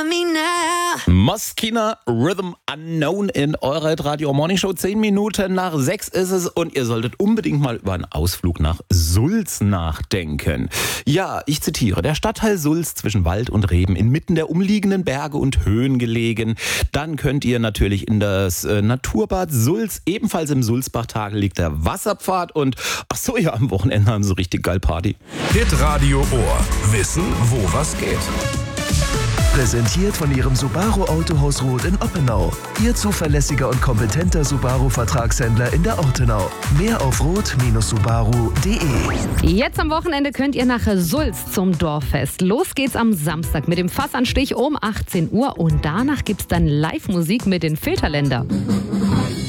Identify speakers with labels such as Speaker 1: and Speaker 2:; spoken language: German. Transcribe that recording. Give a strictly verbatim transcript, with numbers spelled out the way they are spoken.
Speaker 1: Moskina Rhythm Unknown in eurer Radio Morning Show. Zehn Minuten nach sechs ist es und ihr solltet unbedingt mal über einen Ausflug nach Sulz nachdenken. Ja, ich zitiere: Der Stadtteil Sulz zwischen Wald und Reben, inmitten der umliegenden Berge und Höhen gelegen. Dann könnt ihr natürlich in das äh, Naturbad Sulz, ebenfalls im Sulzbachtal liegt der Wasserpfad und ach so, ja, am Wochenende haben sie richtig geil Party.
Speaker 2: Hitradio Ohr. Wissen, wo was geht.
Speaker 3: Präsentiert von Ihrem Subaru Autohaus Roth in Oppenau. Ihr zuverlässiger und kompetenter Subaru-Vertragshändler in der Ortenau. Mehr auf roth Bindestrich subaru punkt de.
Speaker 4: Jetzt am Wochenende könnt ihr nach Sulz zum Dorffest. Los geht's am Samstag mit dem Fassanstich um achtzehn Uhr und danach gibt's dann Live-Musik mit den Filterländer.